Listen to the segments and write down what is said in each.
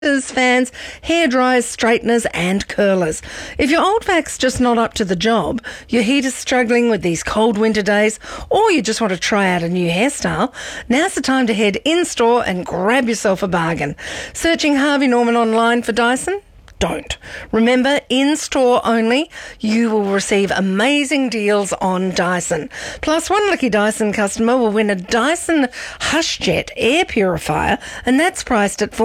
fans, hair dryers, straighteners and curlers. If your old vac's just not up to the job, your heater's struggling with these cold winter days, or you just want to try out a new hairstyle, now's the time to head in-store and grab yourself a bargain. Searching Harvey Norman online for Dyson? Don't. Remember, in-store only, you will receive amazing deals on Dyson. Plus, one lucky Dyson customer will win a Dyson HushJet air purifier, and that's priced at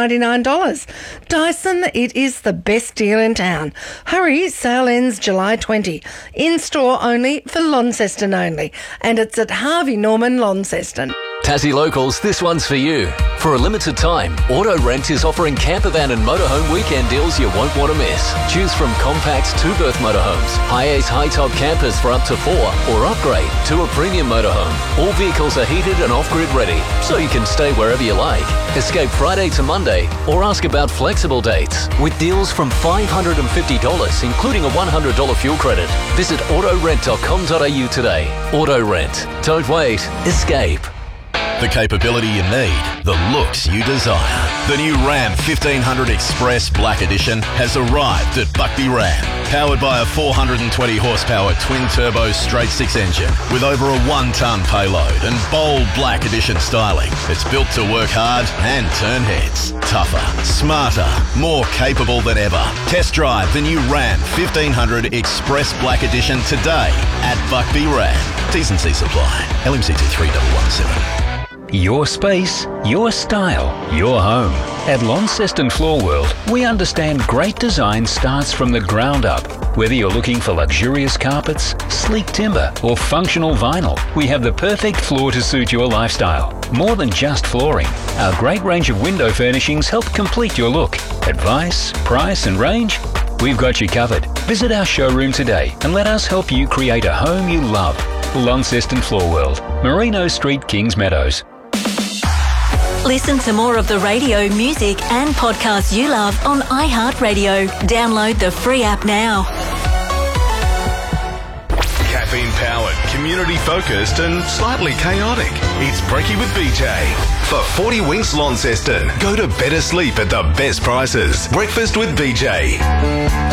$499. Dyson, it is the best deal in town. Hurry, sale ends July 20. In-store only for Launceston only, and it's at Harvey Norman, Launceston. Tassie Locals, this one's for you. For a limited time, Auto Rent is offering campervan and motorhome weekend deals you won't want to miss. Choose from compact two-berth motorhomes, high-ace high-top campers for up to 4, or upgrade to a premium motorhome. All vehicles are heated and off-grid ready, so you can stay wherever you like. Escape Friday to Monday, or ask about flexible dates. With deals from $550, including a $100 fuel credit. Visit autorent.com.au today. Auto Rent. Don't wait. Escape. The capability you need, the looks you desire. The new Ram 1500 Express Black Edition has arrived at Buckby Ram. Powered by a 420 horsepower twin-turbo straight-six engine with over a 1-tonne payload and bold Black Edition styling. It's built to work hard and turn heads. Tougher, smarter, more capable than ever. Test drive the new Ram 1500 Express Black Edition today at Buckby Ram. T's and C's apply. LMCT 3117. Your space, your style, your home. At Launceston Floor World, we understand great design starts from the ground up. Whether you're looking for luxurious carpets, sleek timber, or functional vinyl, we have the perfect floor to suit your lifestyle. More than just flooring, our great range of window furnishings help complete your look. Advice, price, and range? We've got you covered. Visit our showroom today and let us help you create a home you love. Launceston Floor World, Merino Street, Kings Meadows. Listen to more of the radio, music and podcasts you love on iHeartRadio. Download the free app now. Caffeine-powered, community-focused and slightly chaotic. It's Brekkie with BJ. For 40 Winks Launceston, go to better sleep at the best prices. Breakfast with BJ.